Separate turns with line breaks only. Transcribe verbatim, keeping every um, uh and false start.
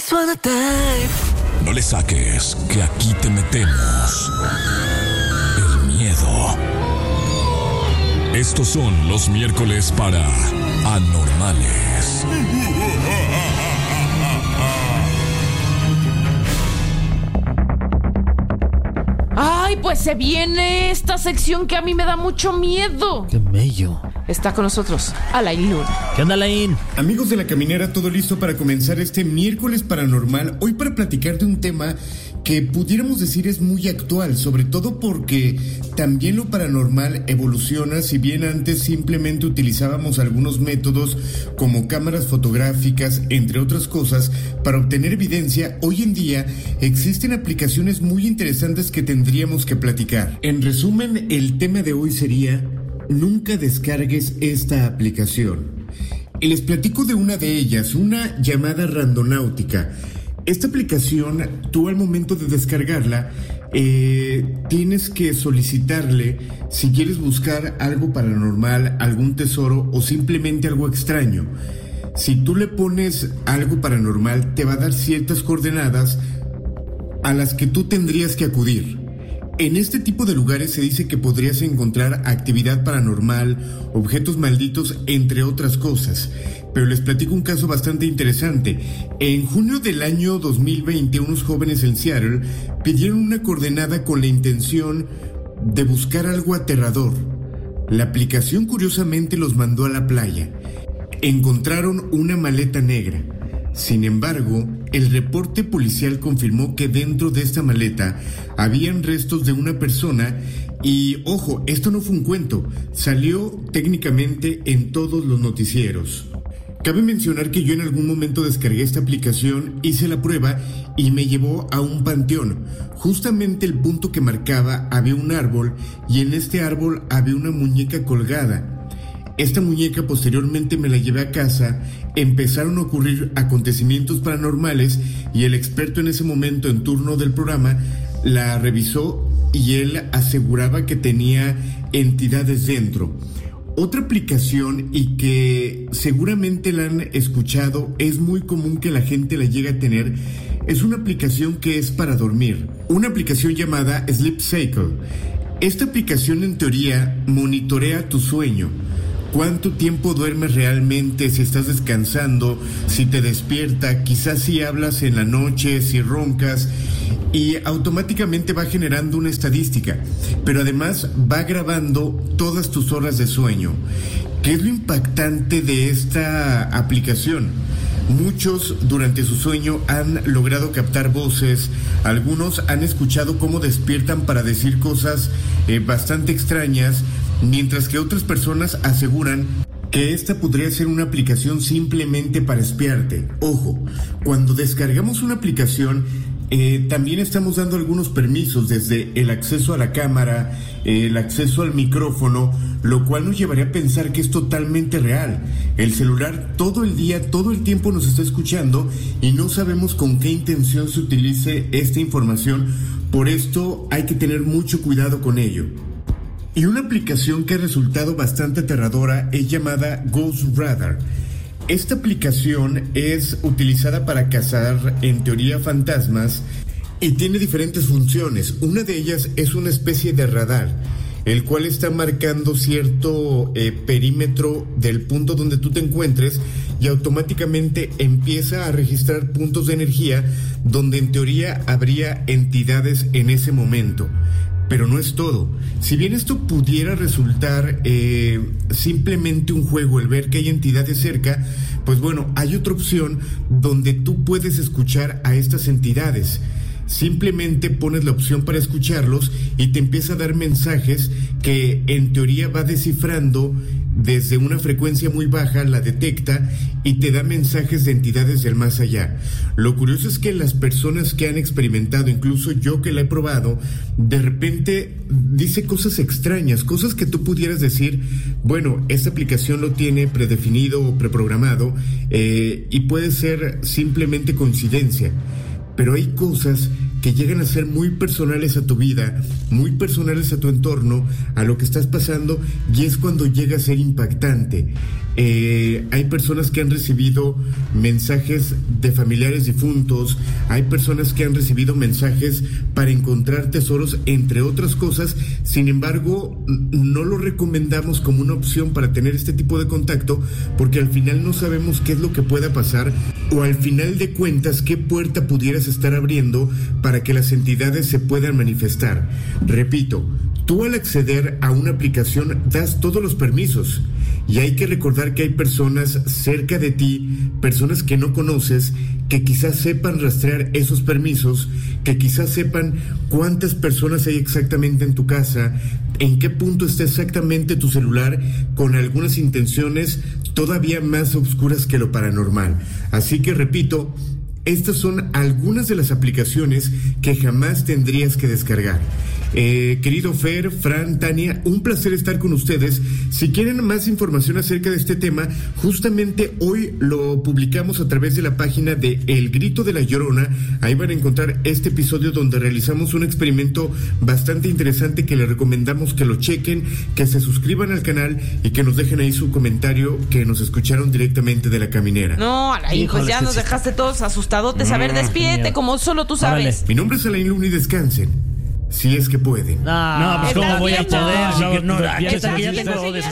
just wanna dive.
No le saques, que aquí te metemos el miedo. Estos son los miércoles para Anormales.
Ay, pues se viene esta sección que a mí me da mucho miedo.
¡Qué mello!
Está con nosotros Alain Luna.
¿Qué onda, Alain?
Amigos de La Caminera, todo listo para comenzar este miércoles paranormal. Hoy para platicar de un tema que pudiéramos decir es muy actual, sobre todo porque también lo paranormal evoluciona. Si bien antes simplemente utilizábamos algunos métodos como cámaras fotográficas, entre otras cosas, para obtener evidencia, hoy en día existen aplicaciones muy interesantes que tendríamos que platicar. En resumen, el tema de hoy sería: nunca descargues esta aplicación. Y les platico de una de ellas, una llamada Randonáutica. Esta aplicación, tú al momento de descargarla, eh, tienes que solicitarle si quieres buscar algo paranormal, algún tesoro o simplemente algo extraño. Si tú le pones algo paranormal, te va a dar ciertas coordenadas a las que tú tendrías que acudir. En este tipo de lugares se dice que podrías encontrar actividad paranormal, objetos malditos, entre otras cosas. Pero les platico un caso bastante interesante. En junio del año dos mil veinte, unos jóvenes en Seattle pidieron una coordenada con la intención de buscar algo aterrador. La aplicación curiosamente los mandó a la playa. Encontraron una maleta negra. Sin embargo, el reporte policial confirmó que dentro de esta maleta habían restos de una persona y, ojo, esto no fue un cuento, salió técnicamente en todos los noticieros. Cabe mencionar que yo en algún momento descargué esta aplicación, hice la prueba y me llevó a un panteón. Justamente el punto que marcaba había un árbol y en este árbol había una muñeca colgada. Esta muñeca posteriormente me la llevé a casa, empezaron a ocurrir acontecimientos paranormales y el experto en ese momento en turno del programa la revisó y él aseguraba que tenía entidades dentro. Otra aplicación y que seguramente la han escuchado, es muy común que la gente la llegue a tener, es una aplicación que es para dormir, una aplicación llamada Sleep Cycle. Esta aplicación en teoría monitorea tu sueño. ¿Cuánto tiempo duermes realmente? Si estás descansando, si te despierta, quizás si hablas en la noche, si roncas, y automáticamente va generando una estadística, pero además va grabando todas tus horas de sueño. ¿Qué es lo impactante de esta aplicación? Muchos durante su sueño han logrado captar voces, algunos han escuchado cómo despiertan para decir cosas eh, bastante extrañas, mientras que otras personas aseguran que esta podría ser una aplicación simplemente para espiarte. Ojo, cuando descargamos una aplicación, eh, también estamos dando algunos permisos, desde el acceso a la cámara, eh, el acceso al micrófono, lo cual nos llevaría a pensar que es totalmente real. El celular todo el día, todo el tiempo nos está escuchando y no sabemos con qué intención se utilice esta información. Por esto hay que tener mucho cuidado con ello. Y una aplicación que ha resultado bastante aterradora es llamada Ghost Radar. Esta aplicación es utilizada para cazar, en teoría, fantasmas y tiene diferentes funciones. Una de ellas es una especie de radar, el cual está marcando cierto eh, perímetro del punto donde tú te encuentres y automáticamente empieza a registrar puntos de energía donde en teoría habría entidades en ese momento. Pero no es todo. Si bien esto pudiera resultar eh, simplemente un juego, el ver que hay entidades cerca, pues bueno, hay otra opción donde tú puedes escuchar a estas entidades. Simplemente pones la opción para escucharlos y te empieza a dar mensajes que en teoría va descifrando desde una frecuencia muy baja, la detecta y te da mensajes de entidades del más allá. Lo curioso es que las personas que han experimentado, incluso yo que la he probado, de repente dice cosas extrañas, cosas que tú pudieras decir, bueno, esta aplicación lo tiene predefinido o preprogramado, eh, y puede ser simplemente coincidencia. pero hay cosas que llegan a ser muy personales a tu vida, muy personales a tu entorno, a lo que estás pasando, y es cuando llega a ser impactante. Eh, hay personas que han recibido mensajes de familiares difuntos, hay personas que han recibido mensajes para encontrar tesoros, entre otras cosas. Sin embargo, no lo recomendamos como una opción para tener este tipo de contacto, porque al final no sabemos qué es lo que pueda pasar, o al final de cuentas qué puerta pudieras estar abriendo para que las entidades se puedan manifestar. Repito, tú al acceder a una aplicación das todos los permisos, y hay que recordar que hay personas cerca de ti, personas que no conoces, que quizás sepan rastrear esos permisos, que quizás sepan cuántas personas hay exactamente en tu casa, en qué punto está exactamente tu celular, con algunas intenciones todavía más oscuras que lo paranormal. Así que repito, estas son algunas de las aplicaciones que jamás tendrías que descargar. Eh, querido Fer, Fran, Tania, un placer estar con ustedes. Si quieren más información acerca de este tema, justamente hoy lo publicamos a través de la página de El Grito de la Llorona. Ahí van a encontrar este episodio donde realizamos un experimento bastante interesante que les recomendamos que lo chequen, que se suscriban al canal y que nos dejen ahí su comentario, que nos escucharon directamente de la caminera.
No, Alain, pues ya nos dejaste todos asustadotes. A ver, despídete como solo tú sabes.
Mi nombre es Alain Luna y descansen. Si es que pueden.
No,
no pues
Está
cómo voy a
bien,
poder.
no.
No, no,
Ya
ya,
sé que ya
ya
tengo
tengo